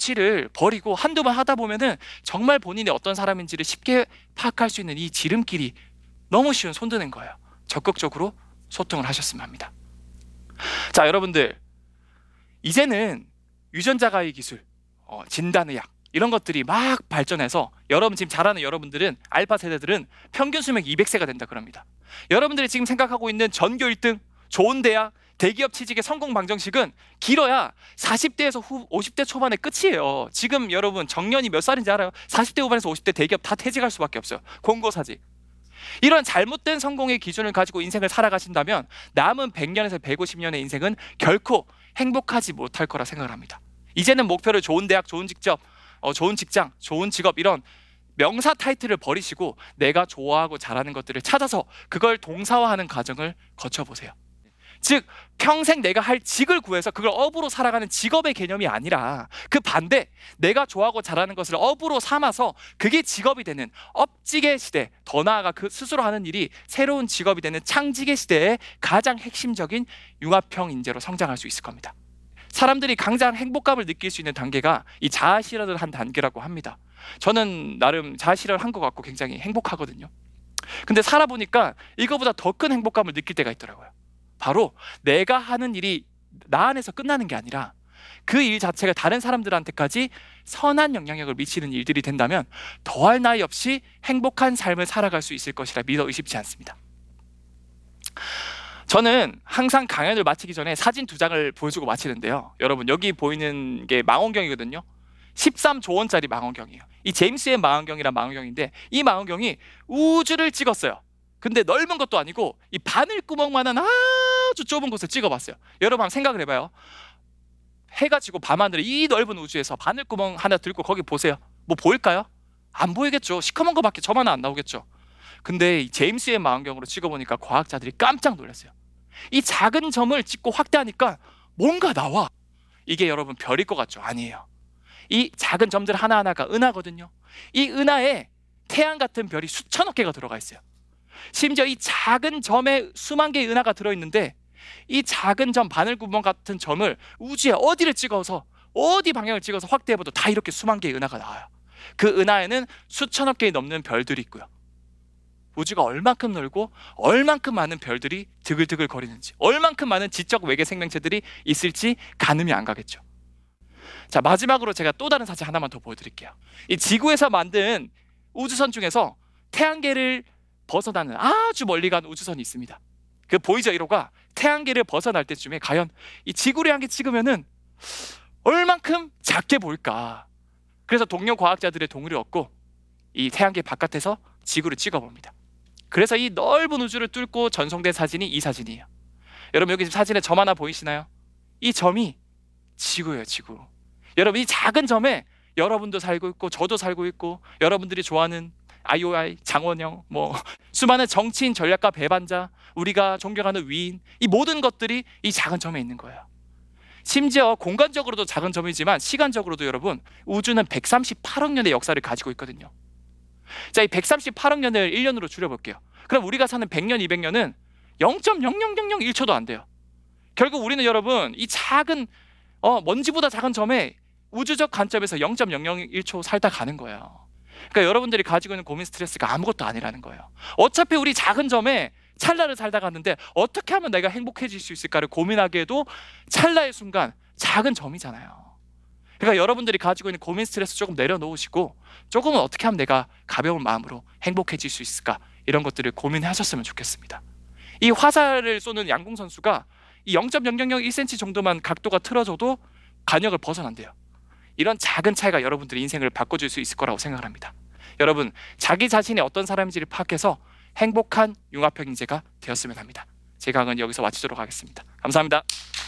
눈치를 버리고 한두 번 하다 보면은 정말 본인이 어떤 사람인지를 쉽게 파악할 수 있는 이 지름길이 너무 쉬운 손드는 거예요. 적극적으로 소통을 하셨으면 합니다. 자, 여러분들, 이제는 유전자 가위 기술, 진단의학 이런 것들이 막 발전해서 여러분 지금 잘 아는 여러분들은 알파 세대들은 평균 수명이 200세가 된다 그럽니다. 여러분들이 지금 생각하고 있는 전교 1등, 좋은 대학, 대기업 취직의 성공 방정식은 길어야 40대에서 50대 초반의 끝이에요. 지금 여러분 정년이 몇 살인지 알아요? 40대 후반에서 50대 대기업 다 퇴직할 수밖에 없어요. 공고사직. 이런 잘못된 성공의 기준을 가지고 인생을 살아가신다면 남은 100년에서 150년의 인생은 결코 행복하지 못할 거라 생각을 합니다. 이제는 목표를 좋은 대학, 좋은 직장, 좋은 직업 이런 명사 타이틀을 버리시고 내가 좋아하고 잘하는 것들을 찾아서 그걸 동사화하는 과정을 거쳐보세요. 즉 평생 내가 할 직을 구해서 그걸 업으로 살아가는 직업의 개념이 아니라 그 반대, 내가 좋아하고 잘하는 것을 업으로 삼아서 그게 직업이 되는 업직의 시대, 더 나아가 그 스스로 하는 일이 새로운 직업이 되는 창직의 시대에 가장 핵심적인 융합형 인재로 성장할 수 있을 겁니다. 사람들이 가장 행복감을 느낄 수 있는 단계가 이 자아 실현을 한 단계라고 합니다. 저는 나름 자아 실현을 한 것 같고 굉장히 행복하거든요. 근데 살아보니까 이거보다 더 큰 행복감을 느낄 때가 있더라고요. 바로 내가 하는 일이 나 안에서 끝나는 게 아니라 그 일 자체가 다른 사람들한테까지 선한 영향력을 미치는 일들이 된다면 더할 나위 없이 행복한 삶을 살아갈 수 있을 것이라 믿어 의심치 않습니다. 저는 항상 강연을 마치기 전에 사진 2장을 보여주고 마치는데요. 여러분, 여기 보이는 게 망원경이거든요. 13조 원짜리 망원경이에요. 이 제임스 웹 망원경이란 망원경인데 이 망원경이 우주를 찍었어요. 근데 넓은 것도 아니고 이 바늘구멍만한 아주 좁은 곳을 찍어봤어요. 여러분 한번 생각을 해봐요. 해가 지고 밤하늘에 이 넓은 우주에서 바늘구멍 하나 들고 거기 보세요. 뭐 보일까요? 안 보이겠죠. 시커먼 거밖에 저만 안 나오겠죠. 근데 이 제임스 웹 망원경으로 찍어보니까 과학자들이 깜짝 놀랐어요. 이 작은 점을 찍고 확대하니까 뭔가 나와. 이게 여러분 별일 것 같죠? 아니에요. 이 작은 점들 하나하나가 은하거든요. 이 은하에 태양 같은 별이 수천억 개가 들어가 있어요. 심지어 이 작은 점에 수만 개의 은하가 들어있는데 이 작은 점, 바늘구멍 같은 점을 우주에 어디를 찍어서 어디 방향을 찍어서 확대해봐도 다 이렇게 수만 개의 은하가 나와요. 그 은하에는 수천억 개의 넘는 별들이 있고요. 우주가 얼만큼 넓고 얼만큼 많은 별들이 드글드글 거리는지, 얼만큼 많은 지적 외계 생명체들이 있을지 가늠이 안 가겠죠. 자, 마지막으로 제가 또 다른 사진 하나만 더 보여드릴게요. 이 지구에서 만든 우주선 중에서 태양계를 벗어나는 아주 멀리 간 우주선이 있습니다. 그 보이저 1호가 태양계를 벗어날 때쯤에 과연 이 지구를 향해 찍으면은 얼만큼 작게 보일까? 그래서 동료 과학자들의 동의를 얻고 이 태양계 바깥에서 지구를 찍어봅니다. 그래서 이 넓은 우주를 뚫고 전송된 사진이 이 사진이에요. 여러분 여기 사진에 점 하나 보이시나요? 이 점이 지구예요, 지구. 여러분 이 작은 점에 여러분도 살고 있고 저도 살고 있고 여러분들이 좋아하는 IOI, 장원영, 뭐 수많은 정치인, 전략가, 배반자, 우리가 존경하는 위인, 이 모든 것들이 이 작은 점에 있는 거예요. 심지어 공간적으로도 작은 점이지만 시간적으로도 여러분 우주는 138억 년의 역사를 가지고 있거든요. 자, 이 138억 년을 1년으로 줄여볼게요. 그럼 우리가 사는 100년, 200년은 0.0001초도 안 돼요. 결국 우리는 여러분 이 작은 먼지보다 작은 점에 우주적 관점에서 0.001초 살다 가는 거예요. 그러니까 여러분들이 가지고 있는 고민 스트레스가 아무것도 아니라는 거예요. 어차피 우리 작은 점에 찰나를 살다 갔는데 어떻게 하면 내가 행복해질 수 있을까를 고민하기에도 찰나의 순간 작은 점이잖아요. 그러니까 여러분들이 가지고 있는 고민 스트레스 조금 내려놓으시고 조금은 어떻게 하면 내가 가벼운 마음으로 행복해질 수 있을까, 이런 것들을 고민하셨으면 좋겠습니다. 이 화살을 쏘는 양궁 선수가 이 0.0001cm 정도만 각도가 틀어져도 간역을 벗어난대요. 이런 작은 차이가 여러분들의 인생을 바꿔줄 수 있을 거라고 생각을 합니다. 여러분 자기 자신이 어떤 사람인지를 파악해서 행복한 융합형 인재가 되었으면 합니다. 제 강의는 여기서 마치도록 하겠습니다. 감사합니다.